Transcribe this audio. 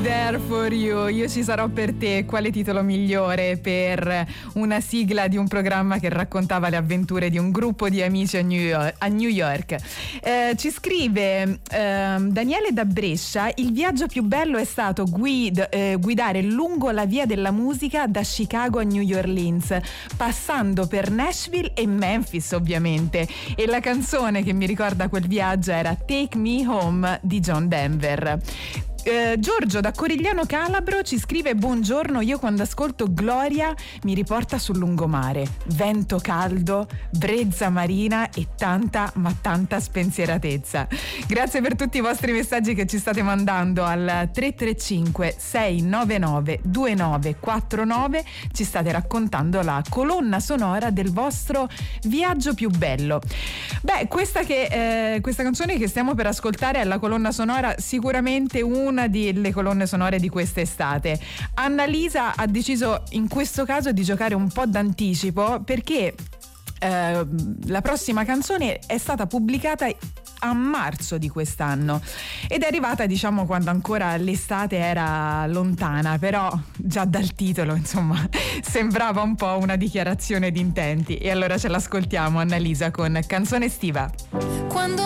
There for You, io ci sarò per te. Quale titolo migliore per una sigla di un programma che raccontava le avventure di un gruppo di amici a New York. Ci scrive Daniele da Brescia: il viaggio più bello è stato guidare lungo la via della musica da Chicago a New Orleans, passando per Nashville e Memphis ovviamente, e la canzone che mi ricorda quel viaggio era Take Me Home di John Denver. Giorgio da Corigliano Calabro ci scrive: buongiorno, io quando ascolto Gloria mi riporta sul lungomare, vento caldo, brezza marina e tanta ma tanta spensieratezza. Grazie per tutti i vostri messaggi che ci state mandando al 335 699 2949, ci state raccontando la colonna sonora del vostro viaggio più bello. Beh, questa canzone che stiamo per ascoltare è la colonna sonora, sicuramente una delle colonne sonore di quest'estate. Annalisa ha deciso in questo caso di giocare un po' d'anticipo, perché la prossima canzone è stata pubblicata a marzo di quest'anno ed è arrivata, diciamo, quando ancora l'estate era lontana, però già dal titolo, insomma, sembrava un po' una dichiarazione di intenti. E allora ce l'ascoltiamo, Annalisa, con Canzone estiva. Quando